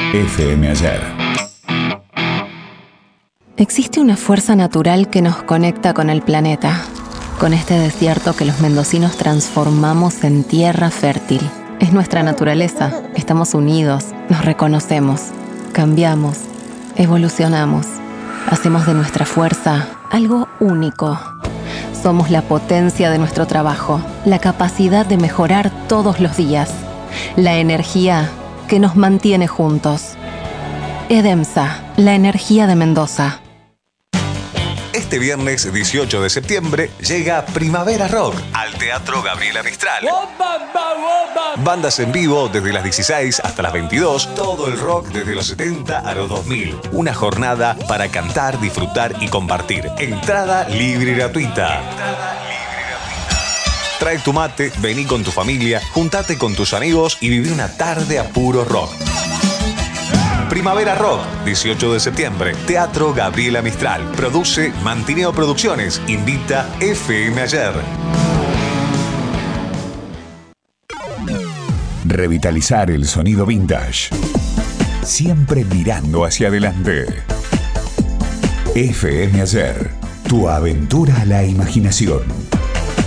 FM Ayer. Existe una fuerza natural que nos conecta con el planeta, con este desierto que los mendocinos transformamos en tierra fértil. Es nuestra naturaleza, estamos unidos, nos reconocemos, cambiamos, evolucionamos, hacemos de nuestra fuerza algo único. Somos la potencia de nuestro trabajo, la capacidad de mejorar todos los días, la energía que nos mantiene juntos. EDEMSA, la energía de Mendoza. Este viernes 18 de septiembre llega Primavera Rock al Teatro Gabriela Mistral. Bandas en vivo desde las 16 hasta las 22, todo el rock desde los 70 a los 2000. Una jornada para cantar, disfrutar y compartir. Entrada libre y gratuita. Trae tu mate, vení con tu familia, juntate con tus amigos y viví una tarde a puro rock. Primavera Rock, 18 de septiembre, Teatro Gabriela Mistral. Produce Mantineo Producciones. Invita FM Ayer. Revitalizar el sonido vintage. Siempre mirando hacia adelante. FM Ayer. Tu aventura a la imaginación.